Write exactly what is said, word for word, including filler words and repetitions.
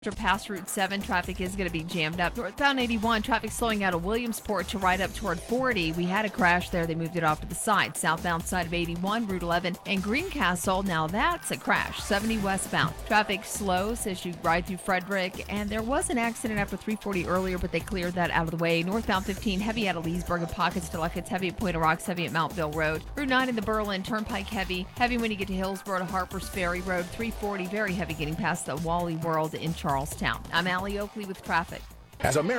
Past Route seven, traffic is going to be jammed up. Northbound eighty-one, traffic slowing out of Williamsport to right up toward forty. We had a crash there. They moved it off to the side. Southbound side of eighty-one, Route eleven, and Greencastle. Now that's a crash. seventy westbound. Traffic slows as you ride through Frederick, and there was an accident after three forty earlier, but they cleared that out of the way. Northbound fifteen, heavy out of Leesburg and pockets to Luckett's, heavy at Point of Rocks, heavy at Mountville Road. Route nine in the Berlin Turnpike, heavy. Heavy when you get to Hillsborough to Harper's Ferry Road. three forty, very heavy getting past the Wally World in Charlestown. I'm Allie Oakley with traffic. As America